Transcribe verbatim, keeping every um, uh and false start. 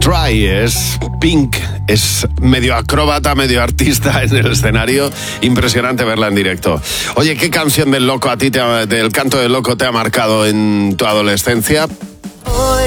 Try, es Pink, es medio acróbata, medio artista en el escenario, impresionante verla en directo. Oye, ¿qué canción del Loco a ti, te ha, del Canto del Loco te ha marcado en tu adolescencia?